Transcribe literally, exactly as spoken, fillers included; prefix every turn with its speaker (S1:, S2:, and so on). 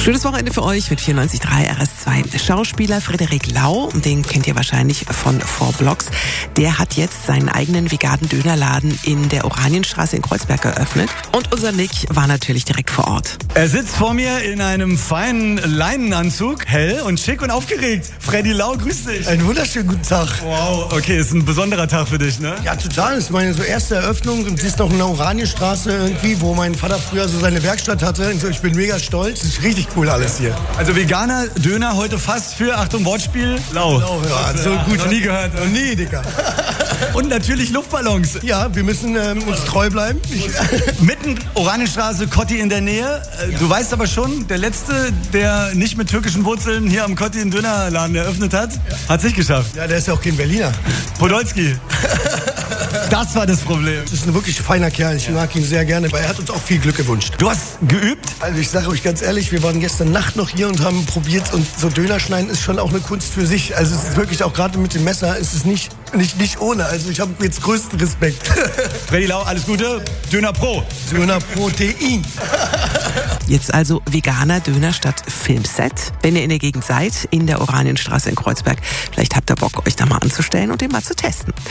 S1: Schönes Wochenende für euch mit vierundneunzig Komma drei R S zwei. Schauspieler Frederik Lau, den kennt ihr wahrscheinlich von Four Blocks, der hat jetzt seinen eigenen veganen Dönerladen in der Oranienstraße in Kreuzberg eröffnet. Und unser Nick war natürlich direkt vor Ort.
S2: Er sitzt vor mir in einem feinen Leinenanzug, hell und schick und aufgeregt. Freddy Lau, grüß dich.
S3: Einen wunderschönen guten Tag.
S2: Wow, okay, ist ein besonderer Tag für dich, ne?
S3: Ja, total. Das ist meine so erste Eröffnung. Und sie ist noch in der Oranienstraße irgendwie, wo mein Vater früher so seine Werkstatt hatte. Und so, ich bin mega stolz. Das ist richtig cool alles hier.
S2: Also veganer Döner heute fast für, Achtung, Wortspiel, Lau.
S3: Lau, ja, so gut.
S2: Noch nie gehört.
S3: Noch nie, Digga.
S2: Und natürlich Luftballons.
S3: Ja, wir müssen ähm, uns treu bleiben. Ich
S2: Mitten Oranienstraße, Kotti in der Nähe. Äh, Du weißt aber schon, der Letzte, der nicht mit türkischen Wurzeln hier am Kotti einen Dönerladen eröffnet hat, hat es nicht geschafft.
S3: ja, der ist ja auch kein Berliner.
S2: Podolski. Das war das Problem.
S3: Das ist ein wirklich feiner Kerl. Ich mag ihn sehr gerne. Er hat uns auch viel Glück gewünscht.
S2: Du hast geübt?
S3: Also ich sage euch ganz ehrlich, wir waren gestern Nacht noch hier und haben probiert. Und so Dönerschneiden ist schon auch eine Kunst für sich. Also es ist wirklich auch gerade mit dem Messer ist es nicht, nicht, nicht ohne. Also ich habe jetzt größten Respekt.
S2: Freddy Lau, alles Gute. Döner Pro.
S3: Döner Protein.
S1: Jetzt also veganer Döner statt Filmset. Wenn ihr in der Gegend seid, in der Oranienstraße in Kreuzberg, vielleicht habt ihr Bock, euch da mal anzustellen und den mal zu testen.